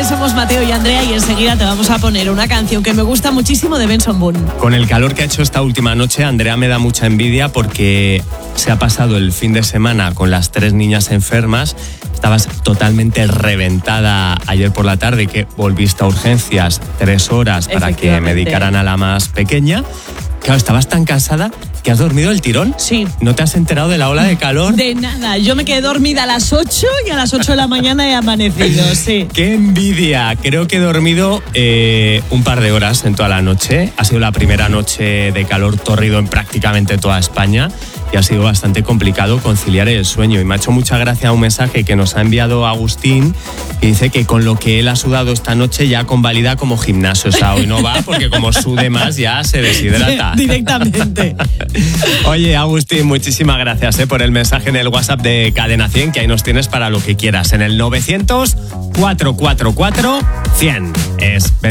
somos Mateo y Andrea y enseguida te vamos a poner una canción que me gusta muchísimo de Benson Boone. Con el calor que ha hecho esta última noche, Andrea me da mucha envidia porque se ha pasado el fin de semana con las 3 niñas enfermas. Estabas totalmente reventada ayer por la tarde, que volviste a urgencias 3 horas para que medicaran a la más pequeña. Claro, estabas tan cansada que has dormido el tirón. Sí. ¿No te has enterado de la ola de calor? De nada, yo me quedé dormida a las 8 y a las 8 de la mañana he amanecido, sí. ¡Qué envidia! Creo que he dormido un par de horas en toda la noche. Ha sido la primera noche de calor tórrido en prácticamente toda España y ha sido bastante complicado conciliar el sueño. Y me ha hecho mucha gracia un mensaje que nos ha enviado Agustín, que dice que con lo que él ha sudado esta noche ya convalida como gimnasio. O sea, hoy no va porque como sude más ya se deshidrata. Directamente. Oye, Agustín, muchísimas gracias por el mensaje en el WhatsApp de Cadena 100, que ahí nos tienes para lo que quieras. En el 900 444 100. Es